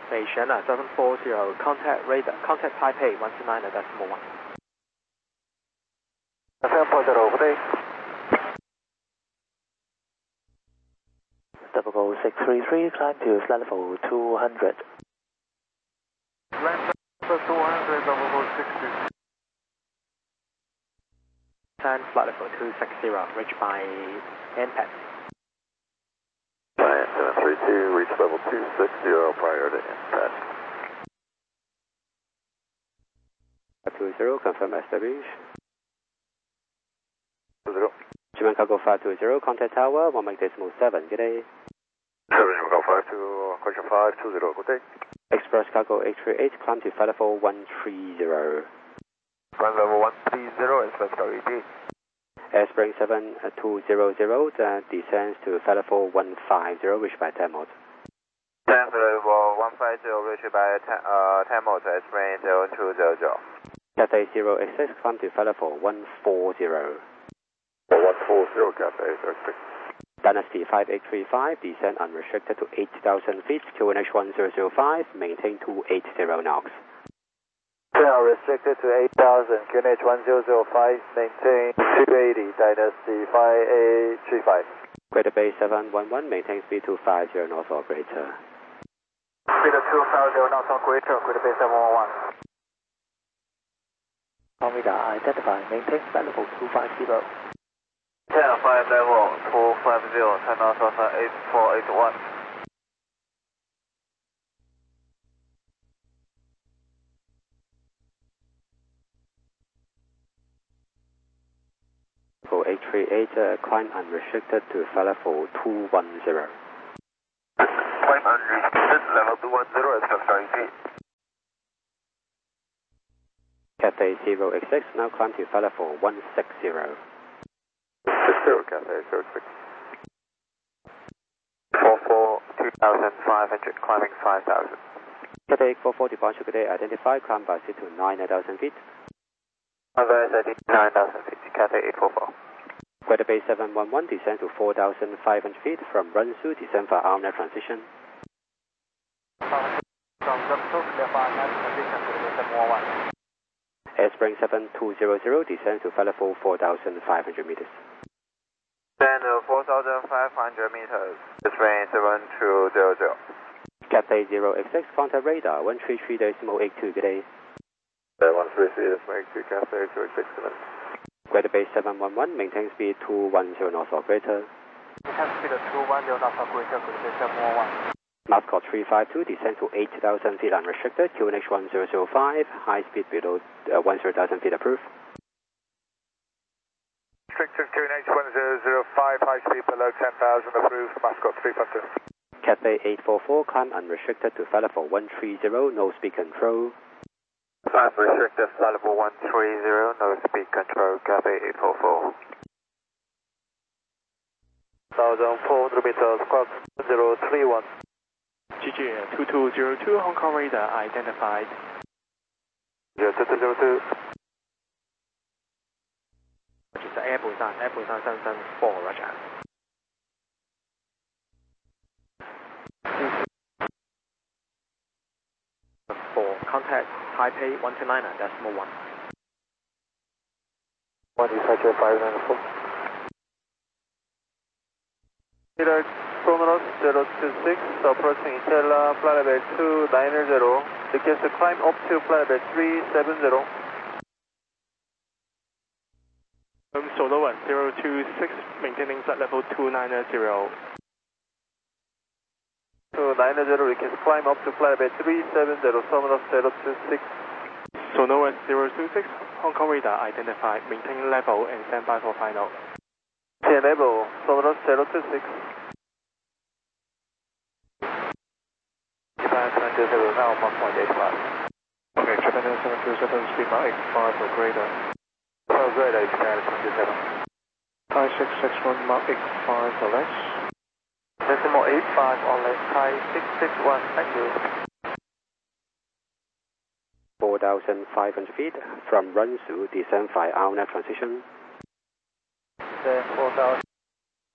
Asiana 740, contact radar, contact Taipei 129.1. 740, good day. Double 633, climb to flight level 200. Land level 200, double 633. And flight level 260, reached by NPAD. Giant 732, reach level 260 prior to NPAD. 520, confirm establish. 20. German Cargo 520, contact tower, 1.7, good day. 7 Cargo 52, question 520, good day. Express Cargo 838, climb to flight level 130. Flight level 130, Express Cargo 88. Spring 7200, descends to flight level 150, reached by Tamot. Descent level 150, reached by Tamot, Spring 0200. Cathay 086, climb to flight level 140. 140, Cathay 06. Dynasty 5835, descend unrestricted to 8,000 feet, QNH 1005, maintain 280 knots. Now restricted to 8,000, QNH 1005, maintain 280, Dynasty 5835. Greater Bay 711, maintain speed 250 knots or greater. Speed of 250 knots or greater, Greater Bay 711. Omega identified, maintain flight level 250. 10 5 level 250, 10 knots 8481. For 838, climb unrestricted to flight level 210. Climb unrestricted, level 210, Express Cargo 88. Cathay 086, now climb to flight level 160. 60, Cathay 06. 44, 2,500, climbing 5,000. Cathay 844, departure good day, identified, climb by speed to 9,000 feet. Converse 9,000 feet, Cathay 844. Greater Bay 711, descend to 4,500 feet, from Runsu, descend for ALNAV transition. From Runsu, therefore ALNAV transition, Greater Bay 711. Spring 7200, descend to flight level 4,500 meters. Then 4,500 meters, Spring 7200. Cathay 086, contact radar 133.82, good day. 133.82, Cathay 086. Greater Bay 711, maintain speed 210 knots or greater. Maintain speed of 210 knots or greater, Greater Bay 711. Mascot 352, descend to 8,000 feet unrestricted, QNH 1005, high speed below 10,000 feet approved. Restricted QNH 1005, high speed below 10,000 approved, Mascot 352. Cathay 844, climb unrestricted to flight level 130, no speed control. Climb restricted, flight level 130, no speed control, Cathay 844. 1,400 meters, squawk 031. GG 2202, Hong Kong radar identified. 2202. 其实 Air 部上 334 Roger。For contact Taipei 129.1. 1 departure 594. Leader Chronos 026, approaching Itella, flight level 290. Request to climb up to flight level 370. Solo 026, maintaining flight level 290. 290, request climb up to flight level 370, Terminal 026. Sonoa 026, Hong Kong radar identified, maintain level and stand by for final. Maintain level, Sonoa 026. Japan 727, now 1.85. Okay, Japan 727, speed mark 85 for greater. For greater, Japan 727. Thai 661, mark 85 for less. Decimal 85 on left, Thai 661, thank you. 4,500 feet, from Runsu, descend via ALNAV transition. Then 4,000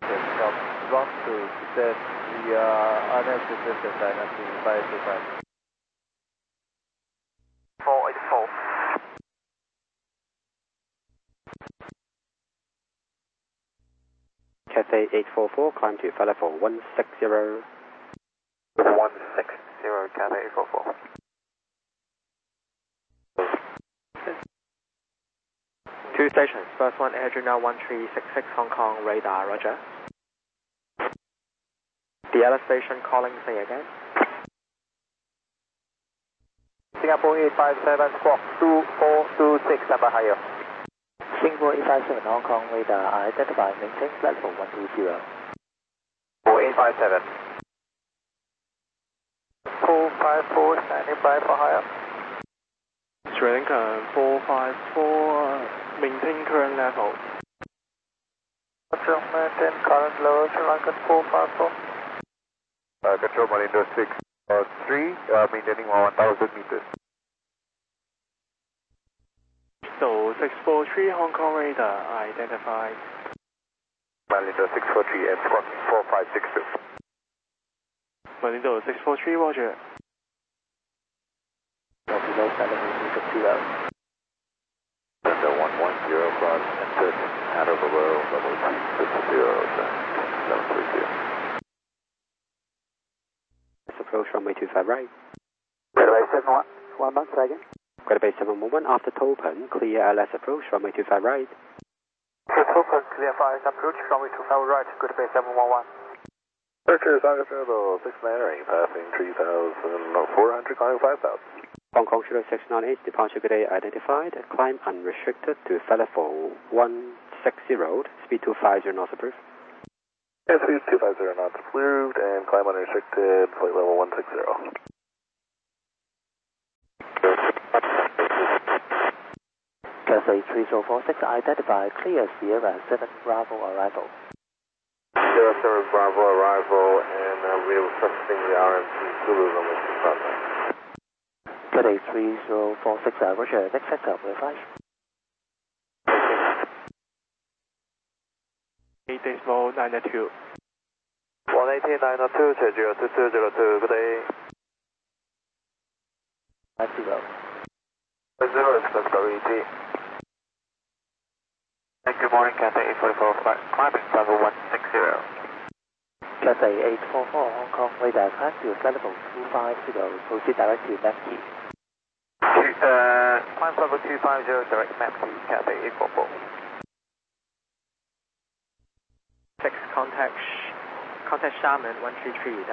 from Runsu, descend via ALNAV transition, Dynasty 525. Cathay 844, climb to flight level 160. 160, Cathay 844. Two stations. First one, Adriana 1366 Hong Kong radar, roger. The other station calling, say again. Singapore 857, squawk 2426, stand by higher. Singapore 857 Hong Kong radar identified, maintain flight level 120. 4857. 454, standing by for higher. Sri Lanka 454, maintain current level. Control, maintain current level, Sri Lanka 454. Control Malindo 6, 3, maintaining 1000 meters. So 643 Hong Kong radar identified. Malindo 643 and squawking 4562. Malindo 643, roger. Below flight level 260. Malindo 110, cross enter out of below level 260, 730. Approach runway 25 right. Runway 71, 1 month, second. Greater Bay 711 after Topen, clear LS approach runway 25 right. Topen, clear 5, approach, runway 25 right, good Bay 711. Searcher, Sangha 6 entering, passing 3,400, climbing 5,000. Hong Kong Sugar 698, departure good day identified, climb unrestricted to flight level 160, speed 250 knots approved. And speed 250 knots approved, and climb unrestricted, flight level 160. Cathay 3046 identified, clear Sierra 7 Bravo arrival. Sierra 7 Bravo arrival, and we are requesting the RMC Zulu runway 25. Cathay 3046, roger, next sector, we're 5. 8.92. 118.902, check 02202, good day. 50. 0 is Glasgow ET. Good morning, Cathay 844, flight climbing level 160. Cathay 844 Hong Kong radar climb to flight level 250, proceed direct to Mapkey. Climb level 250, direct Mapkey, Cathay 844. 6, contact Xiamen 133.17.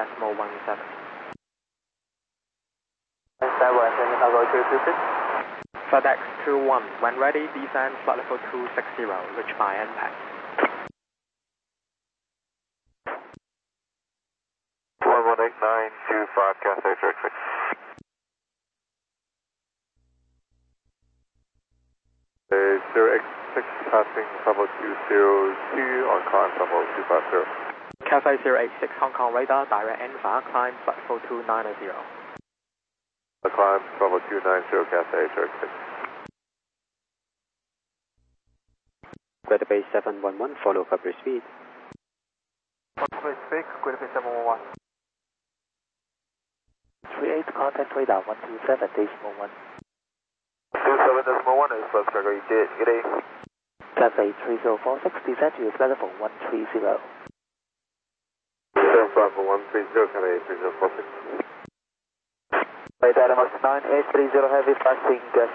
FedEx 21, when ready, descend flight level 260, reach by NPAC. 118925, Cathay 36. Zero X6 passing level 202 on climb level 250. Cathay 086 Hong Kong radar, direct NVA, climb flight level 290. Climb level 290, Cathay 06. Greater Bay 711, follow cover speed. 126, good Bay 711. 38 contact radar 127.1. 27.1 is First Glasgow ET, good day. Cathay 3046, descend to flight level 130. Bravo 130, Cathay 3046. Right, Alamas 9830 heavy passing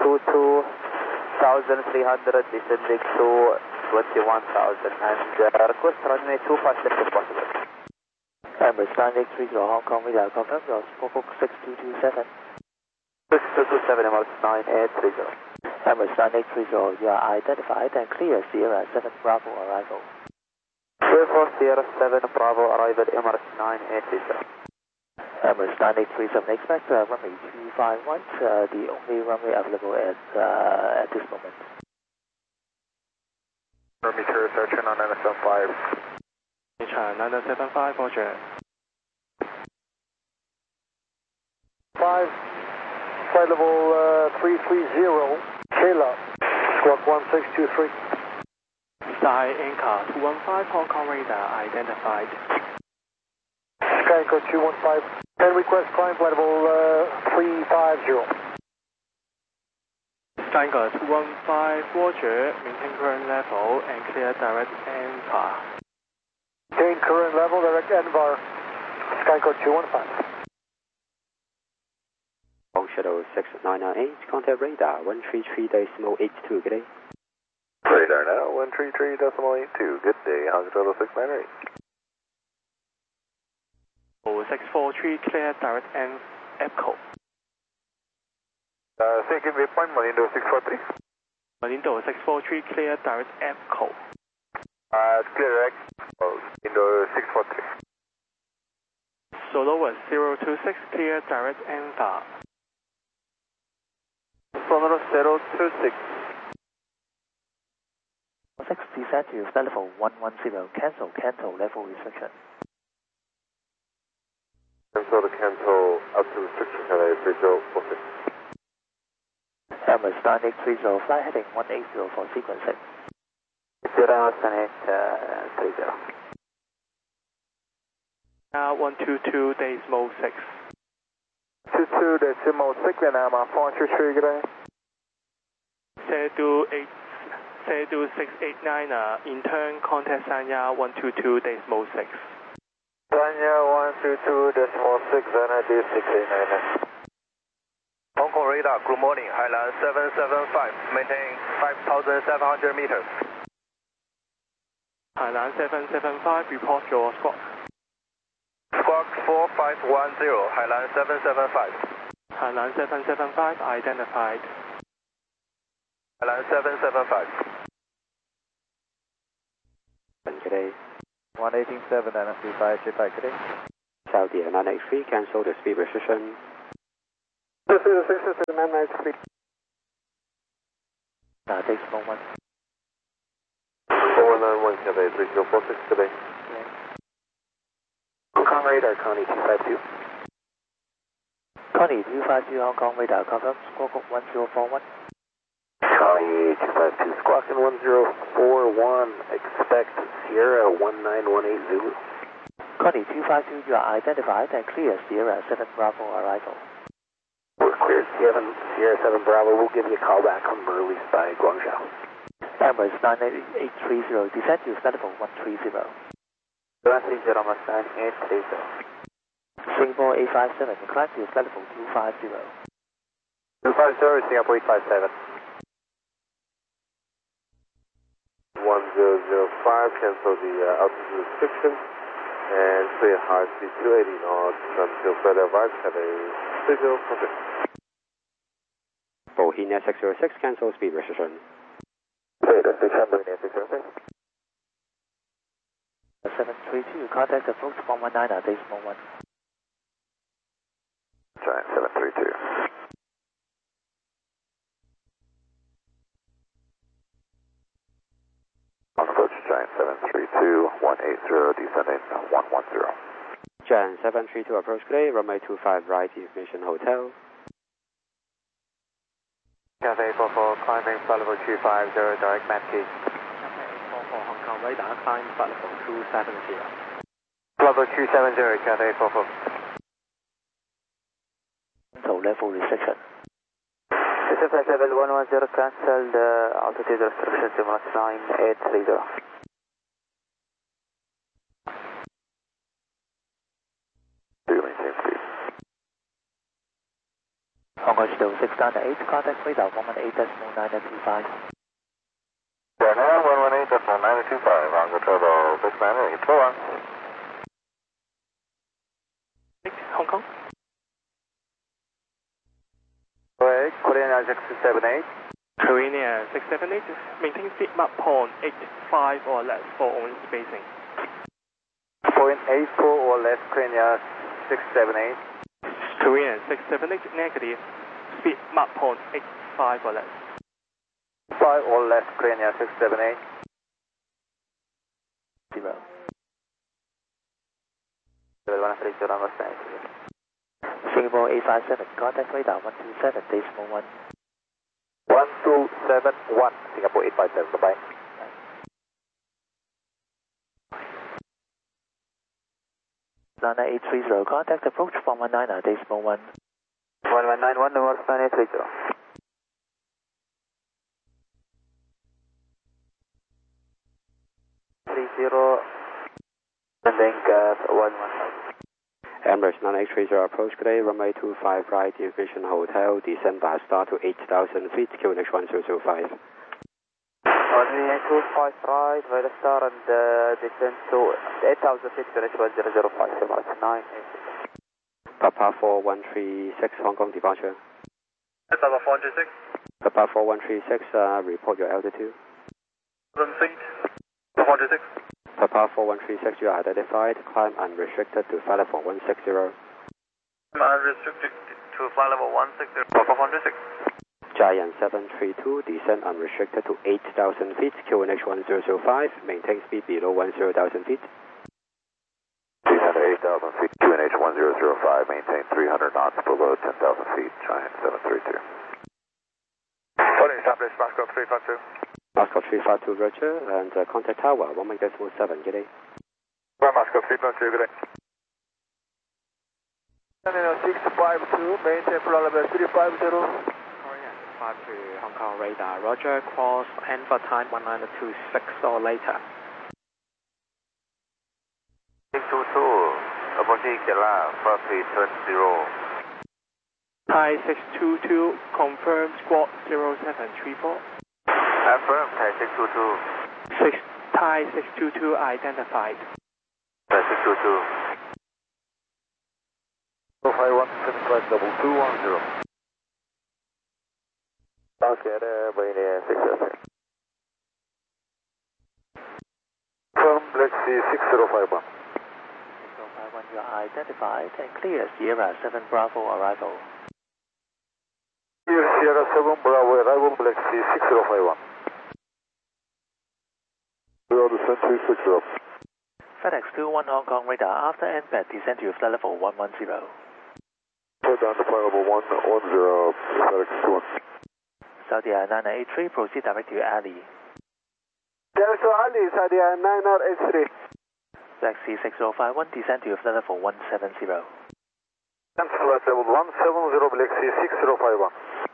22,300 descending to 21,000 and request runway 25 left if possible. Emirates 9830 Hong Kong radar confirm your Squawk 6227. 6227 Emirates 9830. Emirates 9830, you are identified and clear Sierra 7 Bravo arrival. Clear for Sierra 7 Bravo arrival Emirates 9830. Emirates 9837, expect runway 251, the only runway available at this moment. Meter searching on NSM5. Meter 975, roger. 5, flight level 330, Kayla, squawk 1623. Sky Inca 215 Hong Kong radar identified. Sky Inca 215, and request climb flight level 350. Sky Inca 215, roger, maintain current level and clear direct Anchor. Gain current level, direct NVAR, Skycode 215. Long Shadow 6998, contact radar 133.82, good day. Radar now, 133.82. Good day, Honda Total 698. 643, clear direct and EPCO. Second waypoint, Malindo 643. Malindo 643, clear direct EPCO. Clear direct, Malindo 643. Soloist 026, clear direct ENVA. Sonoros 026. 6 descend to level 110, cancel level restriction. Cancel the cancel altitude restriction, Cathay 3046. Emirates 9830, fly heading 180 for sequencing. 09830. 122 decimal 6. 22 decimal 6, Vietnam 433, good day. Cedu 689, intern contact Sanya 122 decimal 6. Sanya 122 decimal 6, NID 689. Hong Kong radar, good morning, Highland 775, maintain 5,700 meters. Hainan 775, report your squawk. Squawk 4510, Highland 775. Hainan 775, identified. Highland 775. Good day. 1187, NFC5, J5, good day. Saudi 983, cancel the speed restriction. This is 66993. Decimal 1. 4191, Cathay 3046 today. Hong Kong radar, Connie 252. Connie 252, Hong Kong radar, confirm squawk 1041. Connie 252, squawking 1041, expect Sierra 19180. Connie 252, you are identified and clear Sierra 7 Bravo arrival. We're clear, Sierra 7 Bravo, we'll give you a call back from released by Guangzhou. Emirates 9830, descend to level 130. 130, Mustang 830. Singapore 857, climb to level 250. 250, Singapore 857. 1005, cancel the altitude restriction, and clear high speed 280 knots until further advice, Cathay 3046. Bohemia 606, cancel speed restriction. Data 600, 606. 732, contact approach 119, decimal 1. Giant 732. On approach, Giant 732, 180, descending 110. Jan 732, approach today, runway 25 right, Ignition Hotel. Cathay 44, climbing flight level 250, direct Mankey. Cathay 44, Hong Kong radar, climb flight level 270. Level 270, Cathay 44. Cancel level restriction. This is flight level 110, cancelled altitude restriction, Simulas 9830. Hong Kong Shadow 698, contact radar 118.925. Now 118.925, on the total 698, go on. Hong Kong. Korean 678. Korean 678, maintain speed map point 85 or less for only spacing. Point 84 or less, Korean 678. Korean 678, negative, speed map point 85 or less. 5 or less, Korean 678. 0. Level 130, Mustang. Singapore 857, contact radar 127, decimal 1. 1271, Singapore 857, bye-bye. 9830, contact approach 119, decimal 1. 1191, number 9830. 30, Emirates 9830 approach, good day, runway 25 right, Aviation Hotel, descend by star to 8,000 feet, QNH 1005. Runway 25 right, Vela Star and descend to 8,000 feet, QNH 1005, about 9. Papa 4136, Hong Kong departure. Papa 436. Papa 4136, report your altitude. 7 feet. 436. Papa 4136, you are identified, climb unrestricted to flight level 160. Unrestricted to flight level 160, Papa 436. Giant 732, descend unrestricted to 8,000 feet, QNH 1005, maintain speed below 10,000 feet. Descend to 8,000 feet, QNH 1005, maintain 300 knots below 10,000 feet, Giant 732. Fully established, Moscow 352. Moscow 352, Roger, and contact tower, 1.7, good day. Moscow 352, good day. 652, maintain flight level 350. Korean 5 to Hong Kong radar, Roger, cross Alpha time 1926 or later. 622, approaching Kela, 4320. Thai 622, confirm squawk 0734. Affirm, Thai 622. Thai 622 identified. Thai 622. 051752210. Okay, Brainy 607. From Black Sea 6051. 6051, you are identified and clear Sierra 7 Bravo arrival. Here, Sierra 7 Bravo arrival, Black Sea 6051. We are descent 360. FedEx 21 Hong Kong radar, after NPAD, descend to flight level 110. Put down to flight level 110, FedEx 21. Saudi Air 983, proceed direct to Ali. Delta Ali, Saudi Air 983. Black Sea 6051, descend to flight level 170. Flight level 170, Black Sea 6051.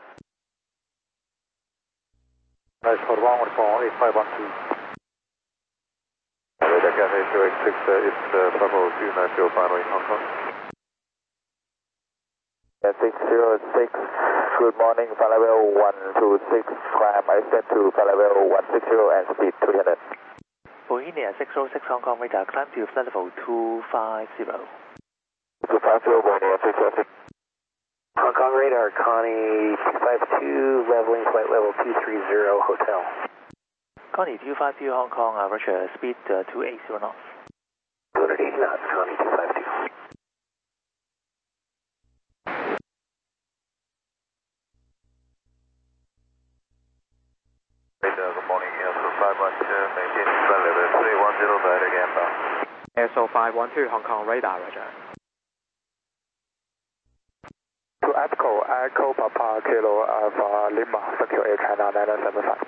Nice, for 114, 8512. Radar Cathay 286, it's Bravo 290 final in Hong Kong. 606, good morning, flight level 126, climb, I send to flight level 160 and speed 300. Bohemia 606 Hong Kong radar, climb to flight level 250. 250, Bohemia 606. Hong Kong radar, Connie 252, leveling flight level 230, hotel. Connie 252 Hong Kong, Roger, speed 280 knots. 280 knots, Connie 252. Good morning, ASO 512, maintaining flight level 310, direct inbound. ASO 512 Hong Kong radar, Roger. To Echo Papa Kilo Alpha Lima, secure Air China 9975.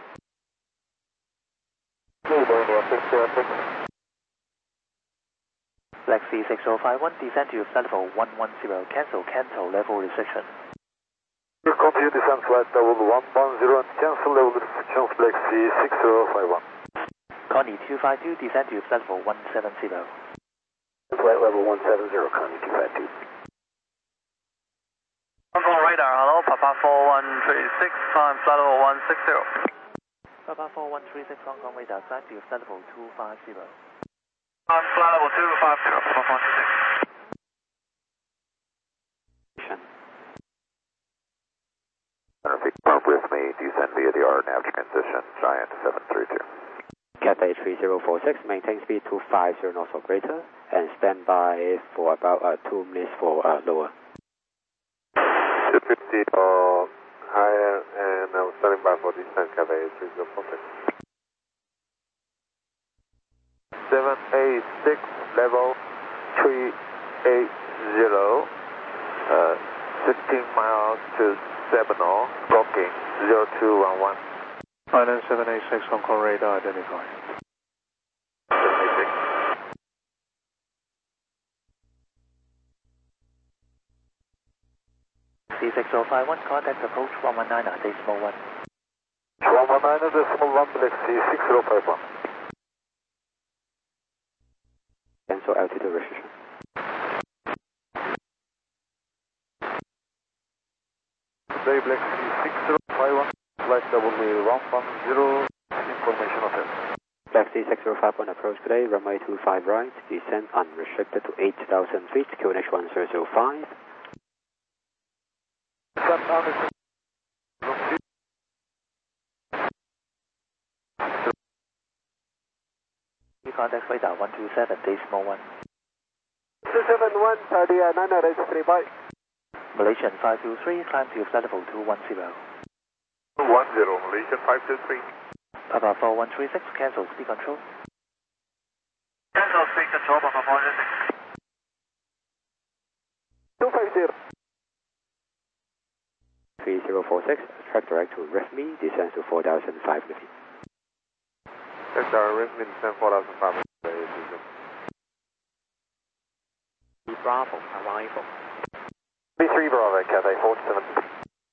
Black Sea 6051, descend to flight level 110, cancel level restriction. You continue descent flight level 110 and cancel level restrictions, Black Sea 6051. Connie 252, descend to flight level 170. Flight level 170, Connie 252. Hong Kong radar, hello, Papa 4136, climb flight level 160. Papa 4136 Hong Kong radar, climb to flight level 250. Climb flight level 250, Papa 436. Confirm with me, descend via the RNAV transition, Giant 732. Cathay 3046, maintain speed 250 knots or greater, and stand by for about 2 minutes for lower. 250 higher, and I'm standing by for descent, Cathay 3046. 786, level 380, 16 miles to 70, blocking 0211. Final 786 Hong Kong radar identified. 786. C6051, contact approach 119.1. 119.1, Black Sea 6051. Cancel altitude restriction. Bay Black Sea 6051, flight W110, information hotel. Black Sea 6051 approach today, runway 25 right, descent unrestricted to 8,000 feet, QNH 1005. Contact radar 127, decimal 1. 271, 39 bye. Malaysian 523, climb to flight level 210. 10, Malaysian 523. Papa 4136, cancel speed control. Cancel speed control, Papa 4136. 250. 3046, track direct to REFME, descends to 4,500 feet. Vector REFME descend 4,500 feet. Bravo, arrival. B3 Bravo, Cathay 47.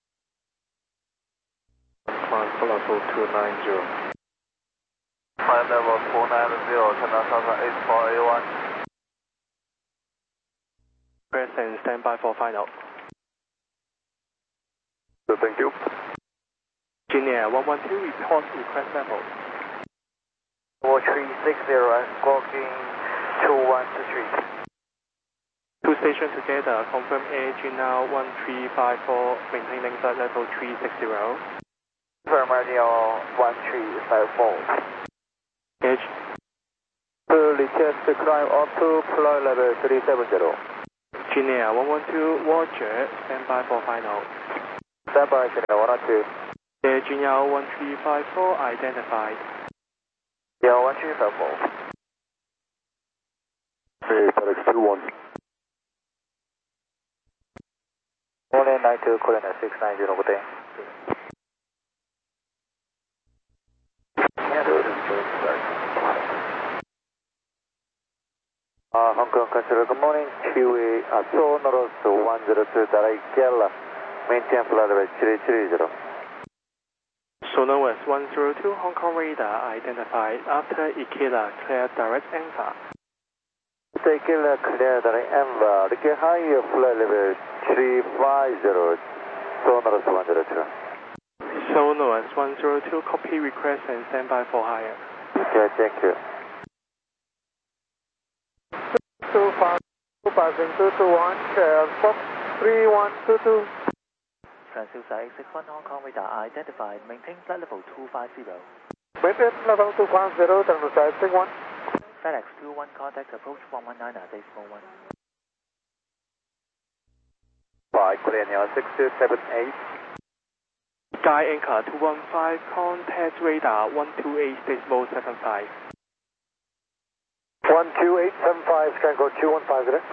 Climb flight level 290. Climb level 490, China Southern 84A1. Press and stand by for final. Thank you. Engineer 112, report request level. 4360 and squawking 2123. Two stations together, confirm AG now 1354, maintaining flight level 360. Confirm radio 1354. Edge. Request to climb up to flight level 370. Engineer 112, Roger, stand by for final. Stand by, Engineer 112. AG now 1354, identified. Yeah, 1354. Hey, FedEx 21. Morning 92, coordinate 690, good day. Hong Kong consider good morning, QA Sonoros 102 Darigella, maintain flight level 330. Sonoras 102, Hong Kong radar identified after Ikeda, clear direct anchor. Tequila clear direct anchor, the higher flight level 350, Sonoros 102. Sonoras 102, copy request and stand by for higher. Okay, thank you. 251, Fox 3122. Transducer 861, Hong Kong radar identified, maintain flight level 250. Maintain level 250, Transducer 861. FedEx 21, contact approach 119, decimal 1. By Colonial 6278. Sky anchor 215, contact radar 128, decimal 75. 12875, Strangle 2150.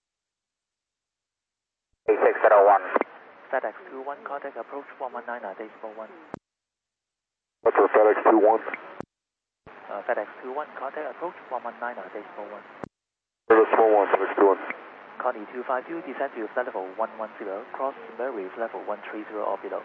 8601. FedEx 21, contact approach 119, decimal 1. What's for FedEx 21? FedEx 21, contact approach 119, decimal 1. Decimal 1, FedEx 21. Connie 252, descend to flight level 110, cross Murray level 130 or below.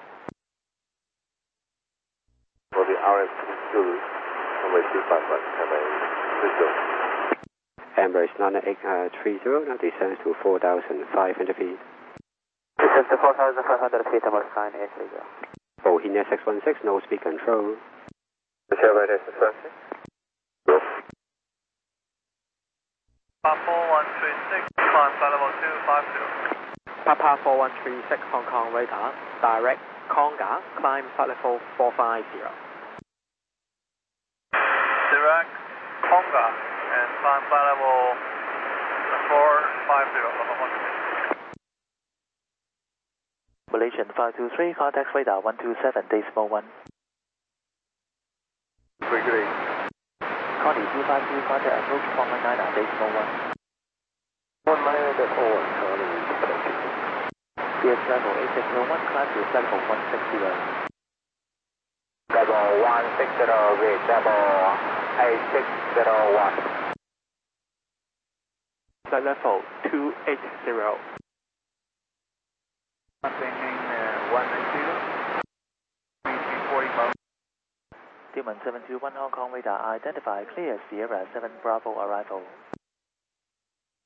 For the RF2, runway 25 right, Cathay 30. Embrace 9830, now descends to 4,500 feet. Descend to 4,500 feet, number 9830. Bohemia 616, no speed control. Whichever it is, 616. Papa 4136, climb flight level 250. Papa 4136, Hong Kong radar, direct Conga, climb flight level 450. Direct Conga and climb flight level 450. Malaysian 523, contact radar 127, decimal 1. Great. Connie 252, contact approach 119, decimal 1. 194, Charlie. CS level 8601, climb to flight level 160. Level 160 with level 8601. Flight level 280. Maintaining 190. 340. Demon 721, Hong Kong radar identified, clear Sierra 7 Bravo arrival.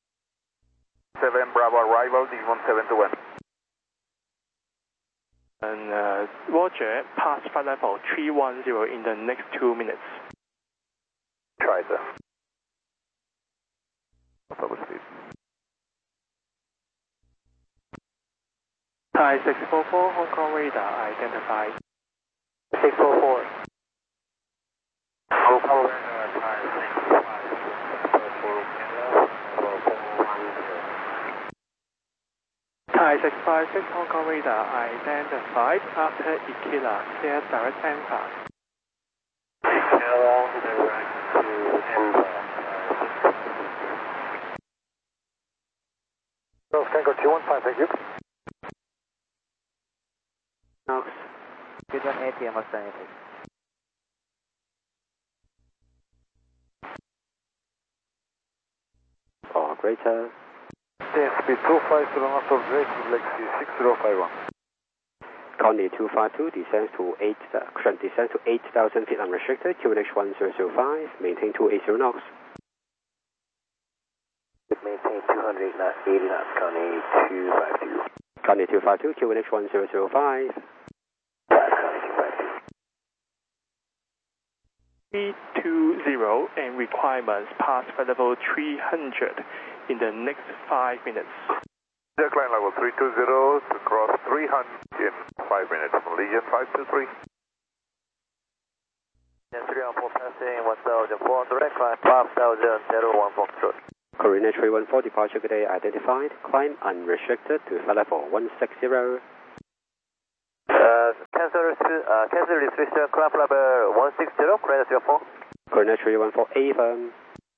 7 Bravo arrival, Demon 721. Roger, pass flight level 310 in the next 2 minutes. Try sir. Public speed. Thai 644, Hong Kong radar identified. 644. Hong Kong radar, Thai 655, Thai 656, Hong Kong radar identified after Ikila, clear direct answer. Ikila, direct to Denver. Tango 215, thank you. Knox. 218 TM was 78. Greater. Speed 250 knots of Drake, Lexi 6051. Connie 252 descends to 8,000 feet unrestricted, QNH 1005, maintain 280 knots. Maintain 280 knots, Connie 252. Connie 252, QNH 1005. 320 and requirements pass flight level 300 in the next 5 minutes. Climb level 320 to cross 300 in 5 minutes. Legion 523. 314 passing 1004 direct climb 5001 Foxtrot. Korean 314 departure good day identified. Climb unrestricted to flight level 160. Cancel restriction, climb level 160, Korean 314. Korean 314 firm.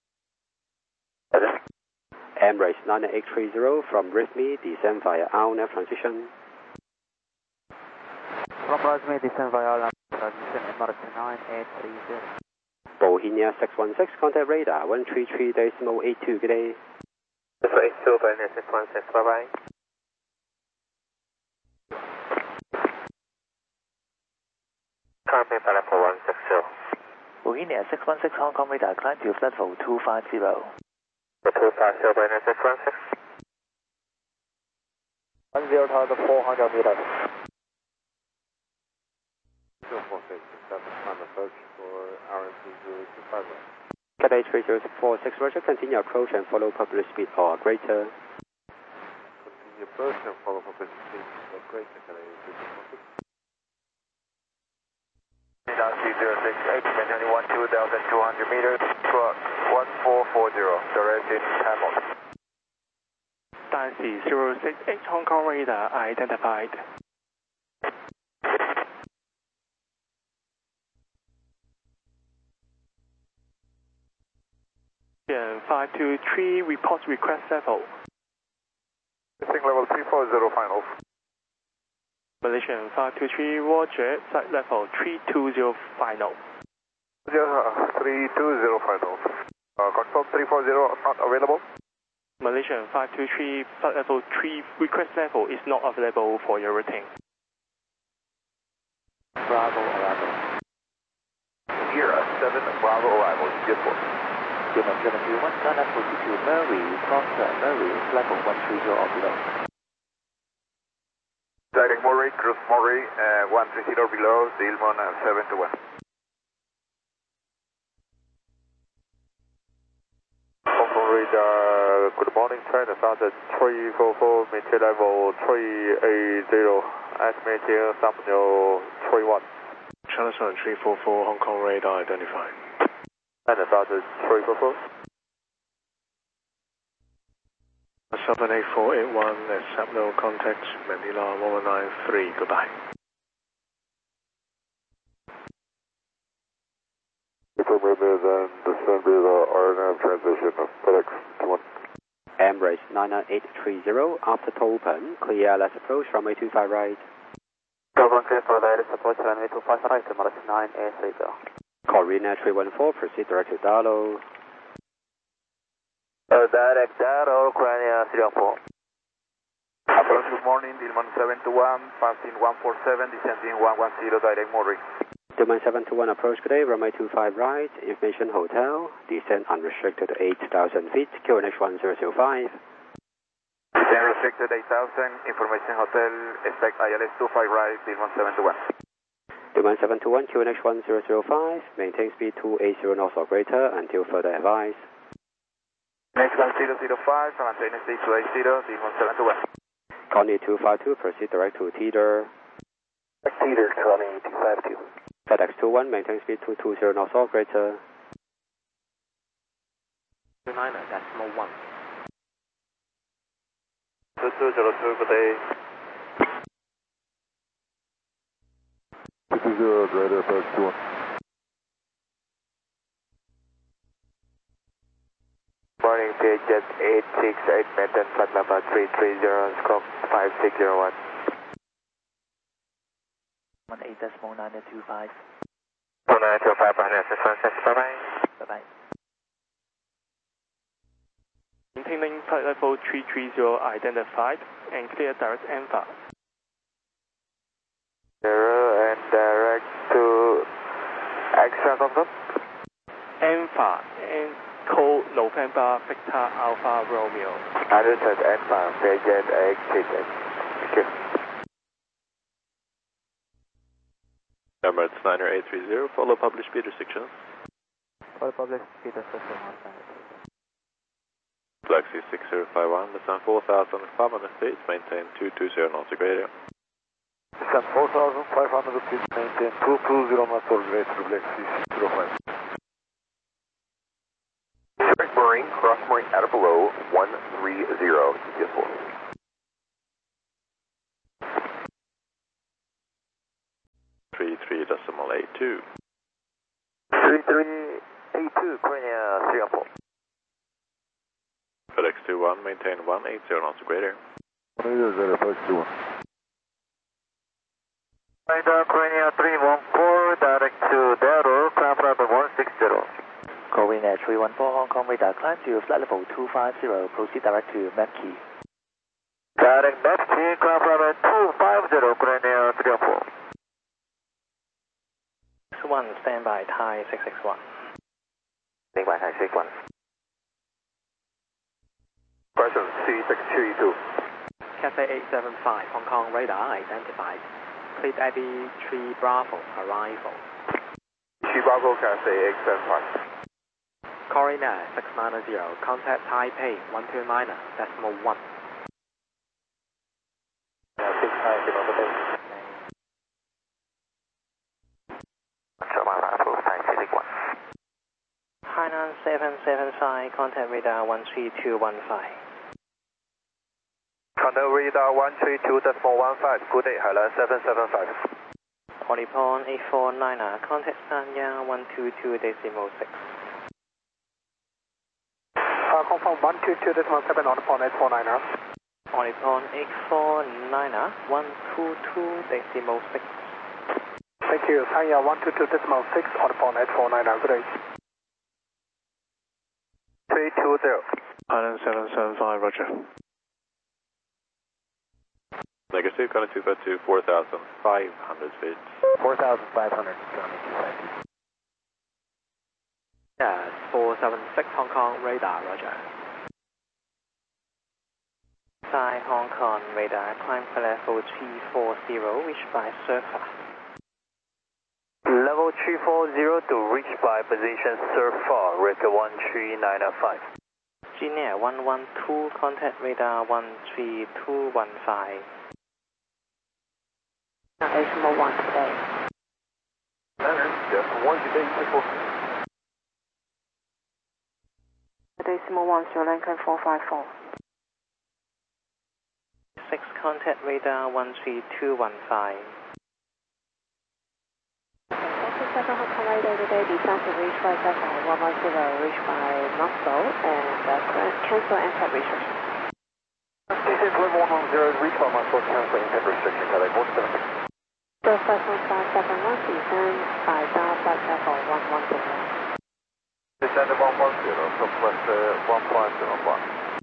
Emirates 9830 from RIFME, descend via RNAV transition. From RIFME, descend via RNAV transition, Emirates 9830. Bohemia 616, contact radar 133.82, good day. 82, Bohemia 616, bye bye. Current flight level 160. Bohemia 616, Hong Kong radar, climb to flight level 250. 250, Bohemia 616. 10 tower to 400 meters. 246, time approach for RMC 025. Cathay 3046, Roger, continue approach and follow public speed or greater. Continue approach and follow public speed or greater, Cathay 3046. 068, descending 12,200 meters, truck 1440, directed Hamilton. Taxi 068, Hong Kong radar identified. Yeah, 523, report request level. Missing level 340 final. Malaysian 523, Roger, site level 320 final. 320 final. Confirm 340 not available. Malaysian 523, flight level 3 request level is not available for your routine. Bravo arrival. Sierra 7 Bravo arrival, good for. Unit 721, Ghana 42 Murray, cross Murray, level 130 or below. Direct Murray, cruise Murray, 130 below, Dilmon 721. Hong Kong radar, good morning, China South 344, maintain level 380, estimating Samuel 31. China Sun 344, Hong Kong radar identified. China South 344. 78481, accept no contact, Manila 1193, goodbye. Remember then descend with RNAV transition of FedEx 21. Emirates 99830, after Tolpan, clear left approach, runway 25 right. Tolpan clear for direct approach, runway 25 right, Emirates 9830. Korean 314, proceed direct to Dalo. Direct Dalo, Korean 314. Approach, good morning, Dilmon 721, passing 147, descending 110, direct Murray. Dilmon 721, approach good day, runway 25 right, information hotel, descend unrestricted 8,000 feet, QNH 1005. Descend restricted 8000, information hotel, expect ILS 25 right, Bill 1721. Bill 1721, QNH 1005, maintain speed 280 knots or greater until further advised. Next 1005, maintain speed 280, Bill 1721. Connie 252, proceed direct to Teeter. Teeter, Connie 252. FedEx 21, maintain speed 220 knots or greater. 29.1. 2202, good day. 220, Driver FedEx 21. Morning, Jet 868, maintain flight number 330, scope 5601. 18.925. 4925, Brand 616, bye-bye. Bye-bye. Maintaining flight level 330 identified and clear direct ENFA. Zero and direct to extra confirm. ENFA and code November Victor Alpha Romeo. Understood, ENFA, Jet 868. Thank you. Emirates Niner 830, follow published speed restrictions. For public speed restriction on side. Galaxy 6051, descend 4,500 feet, maintain 220 knots or greater. Descend 4,500 feet, maintain 220 knots or greater, Galaxy 605. Direct Marine, cross Marine out of below 130, GPS 4. Decimal 82. 3382, Korea 304. FedEx 21, maintain 180 knots or greater. FedEx 21. Korea 314, direct to Daryl, climb level 160. Korea 314, Hong Kong radar, climb to flight level 250, proceed direct to Mapkey. Direct Mapkey, climb level 250, Korea 314. 1, standby, Thai 661. Standby, Thai 661. Question C62E2. Cathay 875, Hong Kong radar identified. Cleared Abbey 3 Bravo, arrival. Chi Bravo, Cathay 875. Corina 690, contact Taipei 129.1. 775, contact radar 13215. Contact radar 132.15, good day, Highland 775. Oripon 849, contact Sanya 122.6. Confirm 122.7 on Oripon 849. Oripon 849, 122.6. Thank you, Sanya 122.6 Oripon 849, good day. 320. Island 775, roger. Negative, Connie 252, 4,500 feet. 4,500, Yes, 476 Hong Kong radar, roger. Thai Hong Kong radar, climb for level 340, reached by surfer. Level 340 to reach by position surfer, record 13905. Genia 112, contact radar 13215. Decimal 1 today. Decimal 1 today, Decimal 1, Sri Lankan 454. 6, contact radar 13215. 7 Hong Kong radar today, descend to reach by Zephyr 110, reach by Moscow, and cancel NTAP restriction. This is level 110, reach by Moscow, cancel NTAP restriction, Cathay 476. The 51571, descend by down flight level 110. Descend 110, southwest 1.01.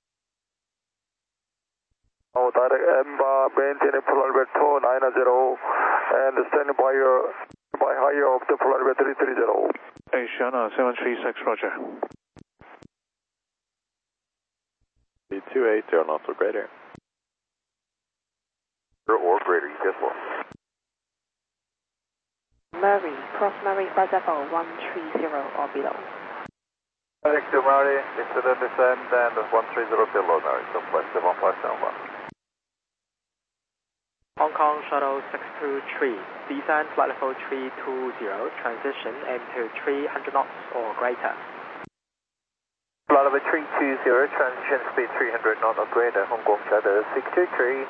Oh, direct EMBA, maintain flight level 290, and standing by higher of the flight level 330. Asiana 736, roger. 280 knots or greater. or greater, ETS 4. Murray, cross Murray flight level 130 or below. Alex to Murray, incident descend and 130 below Murray, so flight 7571. Hong Kong Shuttle 623, descend flight level 320, transition into 300 knots or greater. Flight level 320, transition speed 300 knots or greater, Hong Kong Shuttle 623.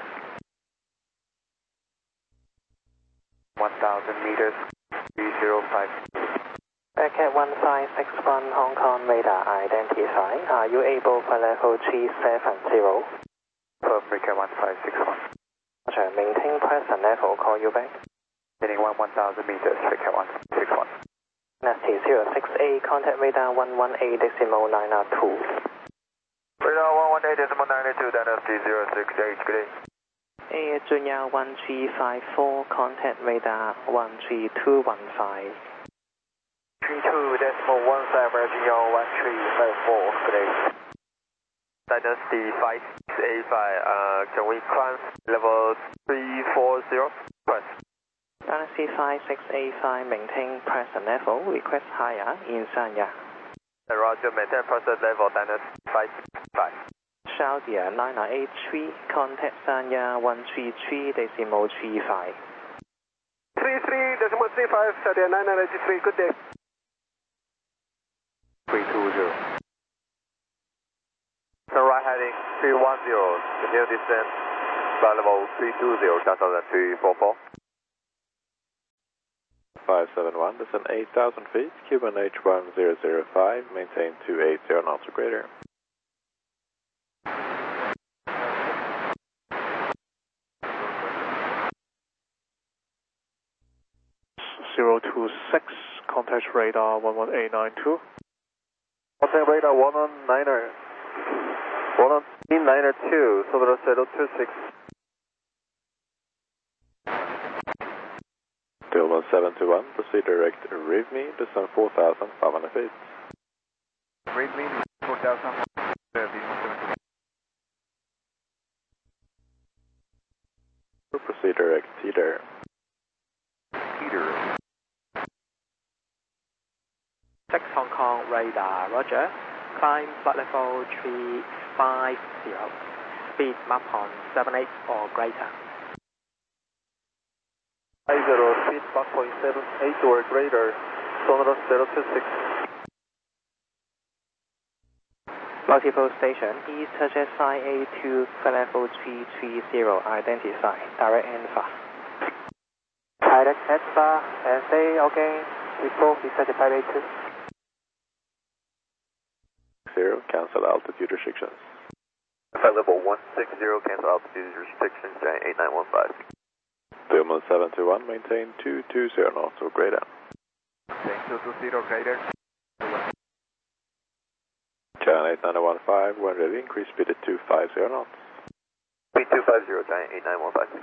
1,000 meters, 305. Bearcat 1561 Hong Kong radar identify. Are you able for level 370? For Bearcat 1561. Roger, maintain present level, call you back. Heading 1,000 meters, Bearcat 161. Nasty 068, contact radar 118.902. Radar 118.902, Dynasty 068, good day. Air Junior 1354, contact radar 13215. 32.17, Virginia 1354, good day. Dynasty 5685, can we climb level 340? Press. Dynasty 5685, maintain present level, request higher in Sanya. Roger, maintain present level, Dynasty 565. Shoudia 9983, contact Sanya 133.35. 33.35, Shoudia 9983, good day. 320. Turn right heading 310, continue descent, flight level 320, cancel that 344. 571, descend 8,000 feet, Cuban H1005, maintain 280 knots or greater. Contact radar 11892. Contact radar 11992, Solar 026. Delta 721, proceed direct RIVME, descend 4,500 feet. RIVME 4,000 Proceed direct Teeter. Teeter. 6 Hong Kong radar, roger. Climb flight level 350. Speed map on 78 or greater. 50, speed 5.78 or greater, Sonar 026. Multiple station, East Touches A2, flight level 330, identify, direct Alpha. Direct Alpha, and say again, before we set the 582. 0, cancel altitude restrictions. Flight level 160, cancel altitude restrictions, giant 8915. Delta 721, maintain 220 knots or greater. Maintain 220 greater. Giant 8915, when ready, increase speed to 250 knots. Speed 250, giant 8915.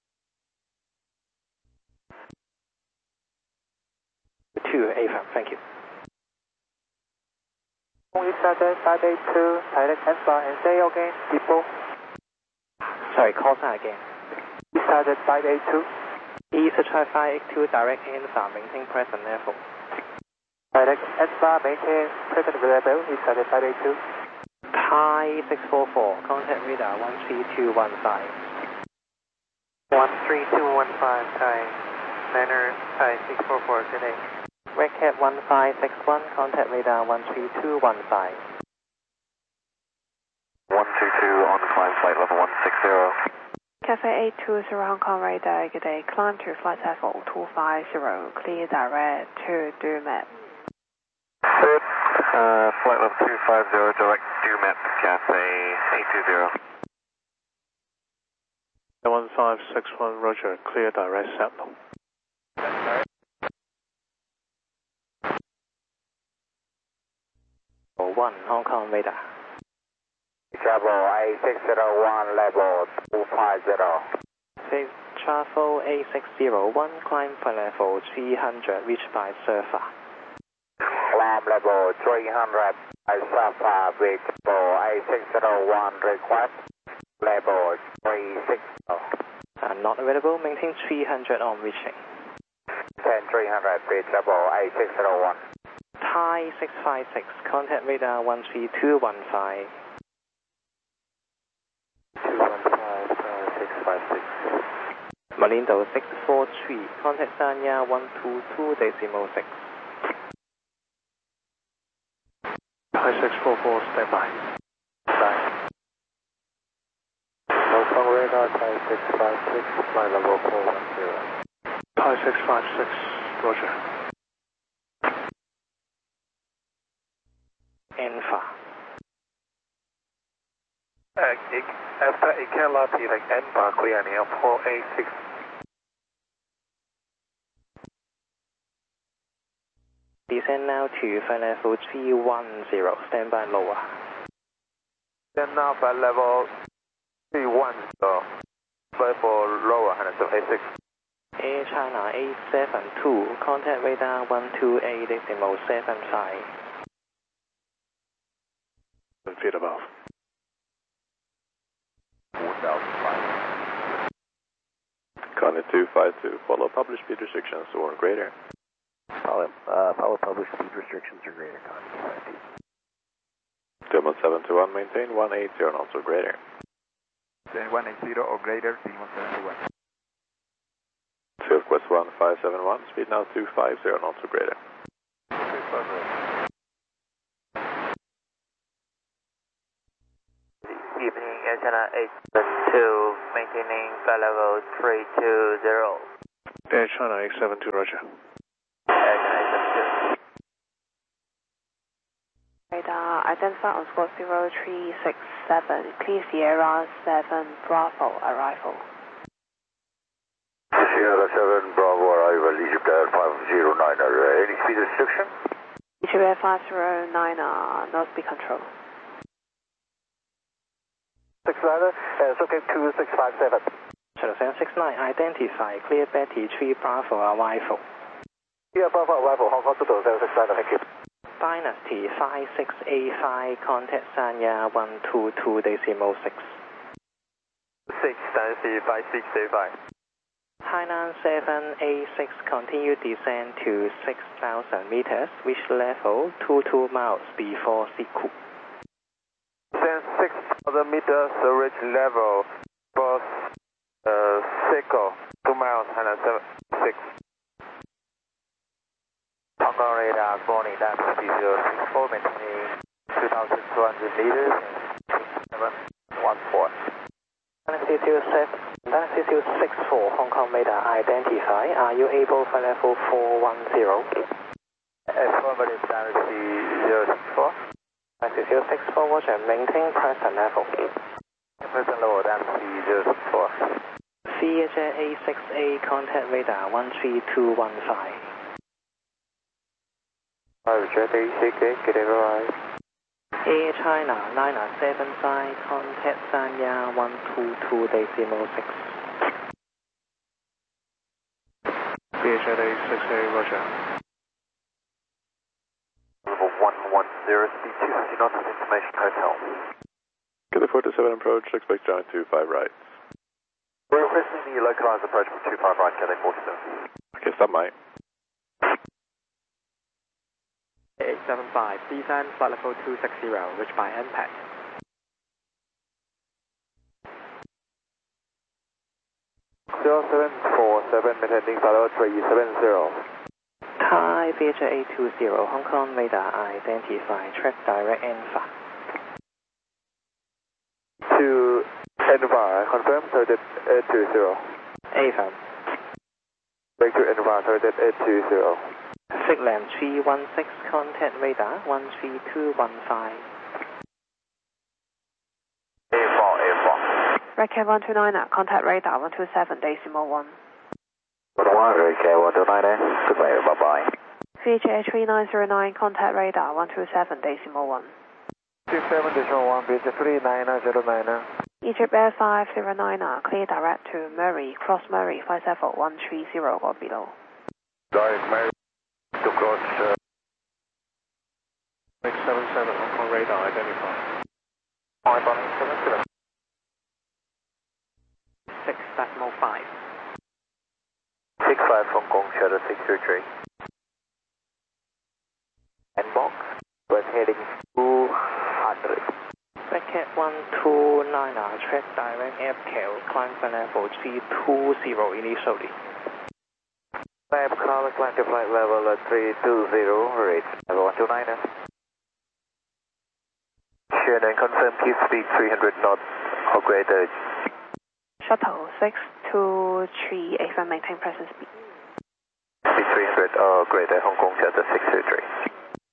2 AFM, thank you. We started 582, direct Alpha, and say again, before. Sorry, call sign again. We started 582. East try 582, direct Alpha, maintain present level. Direct Alpha, maintain present level, we started 582. Thai 644, contact radar 13215. 13215, Thai, Niner, Thai 644, good day. Bearcat 1561, contact radar 13215. 122 on the climb, flight level 160. Cafe 820 Hong Kong radar, good day. Climb to flight level 250, clear direct to Dumet. Flight level 250, direct Dumet, Cafe 820. 1561, roger, clear direct sample. One Hong Kong radar. Travel A601, level 250. Safe travel A601, climb for level 300, reached by surfer. Climb level 300, by surfer, with A601 request, level 360. not available. Maintain 300 on reaching. 10-300, speed level 8601. Thai 656, contact radar 13215. 215, 656. Malindo 643, contact Sanya 122.6. Thai 644, stand by. Hong Kong radar, Thai 656, flight level 410. Thai 656, roger. Alpha. After Ikela, like Alpha, clear near 486. Descend now to flight level 310, stand by lower. Then now flight level 310, flight for lower, 186. Air China 872, contact radar 128.75. 7 feet above. 4,005. Connie 252, follow published speed restrictions or greater. Follow published speed restrictions or greater, Connie 252. 721, maintain 180 knots or greater. Then 180 or greater, 721. Southwest 1571, speed now 250 knots or greater. Evening, Air China 872, maintaining flight level 320. Air China 872, roger. Air China 872. Radar, identify on squad 0367, clear Sierra 7 Bravo arrival. Sierra 7 Bravo arrival, Egypt Air 509, any speed restriction? Egypt Air 509, no speed control. 69, SOK 2657. Shuttle 69, identify clear Betty 3 Bravo arrival. Yeah, Bravo arrival, Hong Kong 2069, thank you. Dynasty 5685, contact Sanya 122.6. 6, Dynasty 5685. Hainan 786, continue descend to 6,000 meters, reach level 22 miles before Siku. Then 6,000 meters, reach level for Siku, 2 miles, 176. Hong Kong radar, morning, Dynasty 064, maintaining 2,200 meters, 714. Dynasty 264, Hong Kong radar, identify. Are you able for level 410? Affirmative, Dynasty 064. Dynasty 064, roger, maintain present level. Present level, Dynasty 064. CHA 868, contact radar 13215. Roger, 868, get it right. Air China 975, contact Sanya 122.6. VHA 868, roger. Level 110, speed 250 knots with information hotel. Get the 427 approach, expect giant 25 right. We're requesting the localized approach from 25 right, Cathay 47. Okay, stop mate. 875, descend flight level 260, reached by impact. .0747, maintaining flight level 370. Thai VHA 820, Hong Kong radar, identify, track direct Alpha. To Envar, confirm, target 820. Ava. Back to Envar, target 820. Siglam 316, contact radar 13215. A4. Redcat 129, contact radar 127.1. 1, Redcat 129, goodbye, bye-bye. VHA 3909, contact radar 127.1. 27.1, VHA 3909. Egypt Air 509, clear direct to Murray, cross Murray 57130 or below. Direct Murray to cross 677, Hong Kong radar, identify. 577. 6.5. 5 Hong Kong, Shadow 623. And box, was heading 200. Packet 129, track direct airtail, climb for level 320 initially. Lab car, climb to flight level 320, rate level 129. Shannon, confirm keep speed 300 knots or greater. Shuttle 623, AFM maintain present speed. Speed 300 or greater, Hong Kong Shadow 623.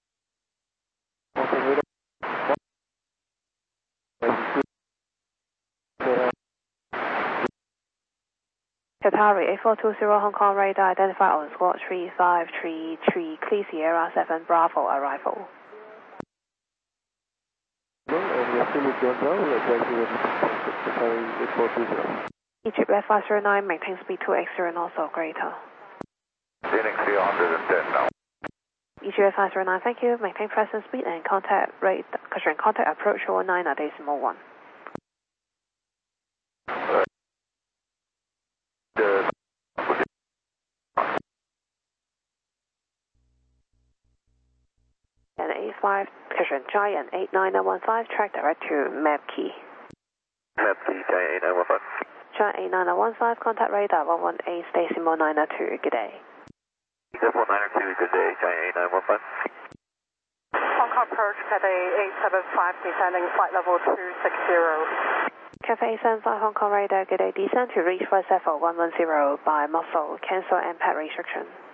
Qatari 8420 Hong Kong radar identified on squad 3533, clear Sierra 7 Bravo arrival. Egypt F509 maintain speed 280 knots or greater. Phoenix 310 now. Egypt F509, thank you. Maintain present speed and contact rate, contact approach 090.1. And A5, Giant 89015, track direct to Map Key. Map Key, Giant 8915. Giant 89015, contact radar 118, station 192, good day. Station 192, good day, Giant 8915. Hong Kong approach, Cathay 875, descending flight level 260. Cathay 875 Hong Kong radar, good day, descend to reach flight level 110 by muscle, cancel impact restriction.